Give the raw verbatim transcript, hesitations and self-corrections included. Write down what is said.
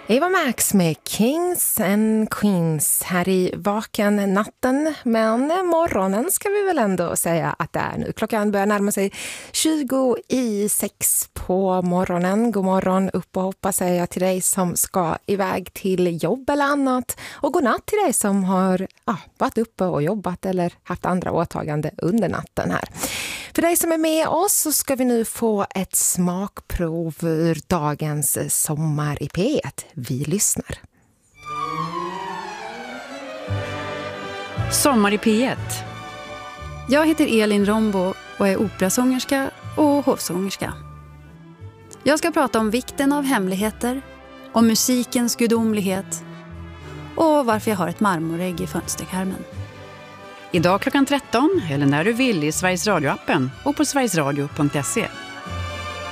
Eva Max med Kings and Queens här i vaken natten, men morgonen ska vi väl ändå säga att det är nu. Klockan börjar närma sig tjugo i sex på morgonen. God morgon, upp och hoppa säger jag till dig som ska iväg till jobb eller annat. Och god natt till dig som har ja, varit uppe och jobbat eller haft andra åtagande under natten här. För dig som är med oss så ska vi nu få ett smakprov ur dagens Sommar i P ett. Vi lyssnar. Sommar i P ett. Jag heter Elin Rombo och är operasångerska och hovsångerska. Jag ska prata om vikten av hemligheter, om musikens gudomlighet och varför jag har ett marmorägg i fönsterkarmen. Idag klockan tretton eller när du vill i Sveriges Radio-appen och på sverigesradio punkt se.